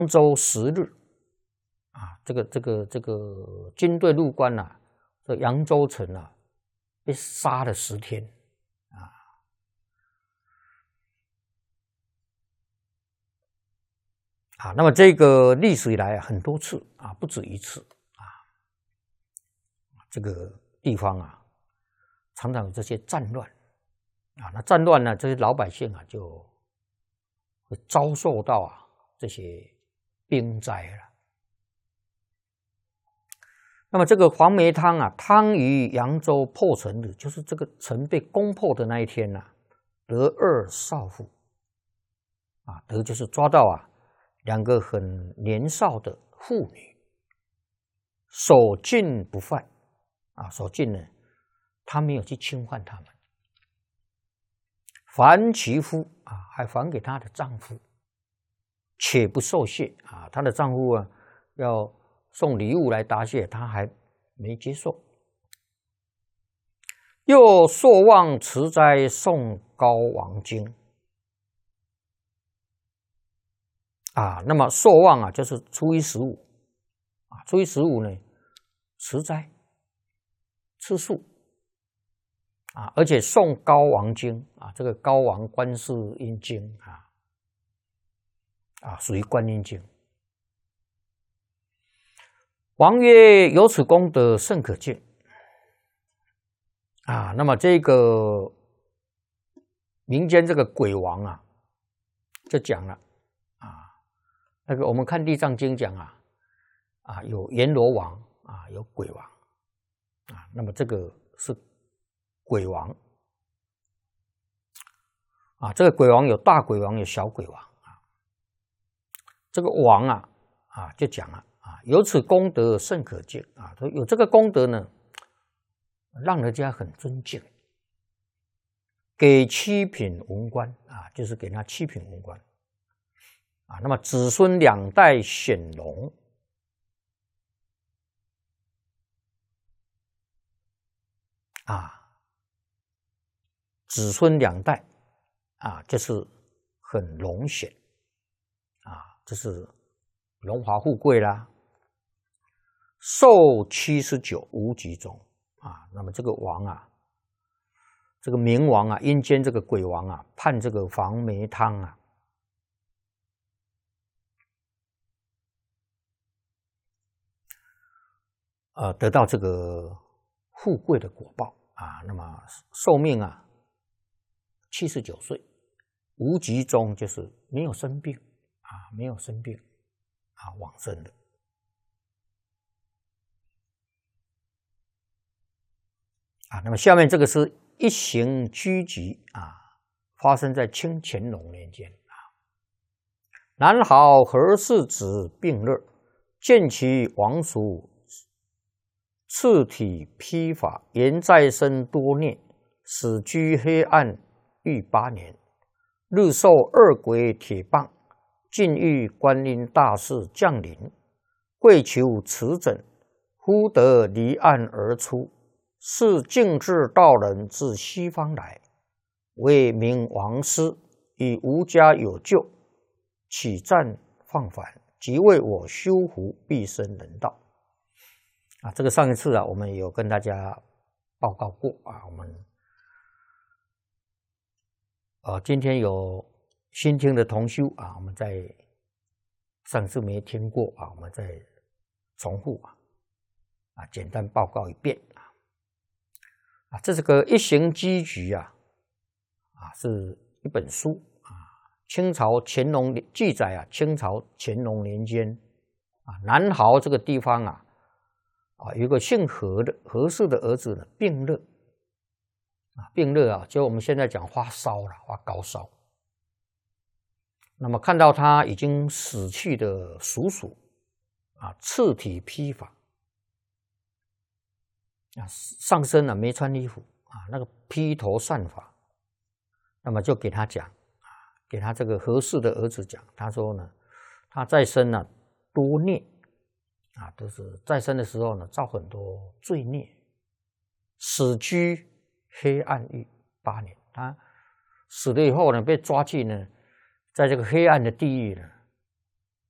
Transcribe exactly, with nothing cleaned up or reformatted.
州十日啊，这个这个这个军队入关啊，这扬州城啊，被杀了十天啊啊。那么这个历史以来啊，很多次啊，不止一次啊，这个地方啊，常常有这些战乱啊。那战乱呢，这些老百姓啊，就会遭受到啊这些兵灾了。那么这个黄梅汤啊，汤于扬州破城日，就是这个城被攻破的那一天呐、啊，得二少妇啊，得就是抓到啊两个很年少的妇女，守禁不犯啊，守禁呢，他没有去侵犯他们，还其夫啊，还还给她的丈夫，且不受谢啊，她的丈夫啊要送礼物来答谢，他还没接受。又朔望持斋送高王经啊，那么朔望啊，就是初一十五啊，初一十五呢，持斋吃素啊，而且送高王经啊，这个高王观世音经啊，啊，属于观音经。王曰：“有此功德，甚可敬啊！”那么这个民间这个鬼王啊，就讲了啊，那个我们看《地藏经》讲啊，啊有阎罗王啊，有鬼王啊，那么这个是鬼王啊，这个鬼王有大鬼王，有小鬼王啊，这个王啊啊就讲了。啊，有此功德甚可敬啊！说有这个功德呢，让人家很尊敬。给七品文官啊，就是给他七品文官啊。那么子孙两代显荣啊，子孙两代啊，就是很荣显啊，这是荣华富贵啦。寿七十九，无疾终啊。那么这个王啊，这个冥王啊，阴间这个鬼王啊，判这个黄梅汤啊，呃，得到这个富贵的果报啊。那么寿命啊，七十九岁，无疾终，就是没有生病啊，没有生病啊，往生的。啊，那么下面这个是一行居集啊，发生在清乾隆年间啊。南好何氏子病热，见其王叔次体披发，言在身多孽，死居黑暗逾八年。日受二鬼铁棒，尽欲观音大士降临，跪求持诊，忽得离岸而出。是净智道人自西方来，为名王师，以无家有救，起战放返，即为我修福毕生人道。啊，这个上一次啊，我们有跟大家报告过啊，我们啊今天有新听的同修啊，我们在上次没听过啊，我们再重复啊，啊简单报告一遍。啊，这是个一行机局啊，啊，是一本书啊。清朝乾隆记载啊，清朝乾隆年间啊，南豪这个地方啊，啊，有一个姓何的何氏的儿子呢病热啊，病热啊，就我们现在讲发烧了，发高烧。那么看到他已经死去的叔叔啊，赤体披发。啊，上身呢、啊、没穿衣服啊，那个披头散发，那么就给他讲啊，给他这个何氏的儿子讲，他说呢，他在生呢、啊、多孽啊，都是在生的时候呢造很多罪孽，死居黑暗狱八年。他死了以后呢，被抓去呢，在这个黑暗的地狱呢